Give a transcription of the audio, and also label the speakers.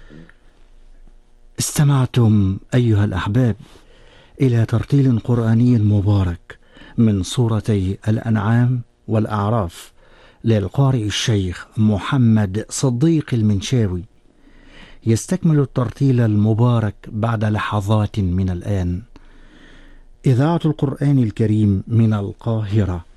Speaker 1: استمعتم أيها الأحباب إلى ترتيل قرآني مبارك من سورتي الأنعام والأعراف للقارئ الشيخ محمد صديق المنشاوي. يستكمل الترتيل المبارك بعد لحظات من الآن. إذاعة القرآن الكريم من القاهرة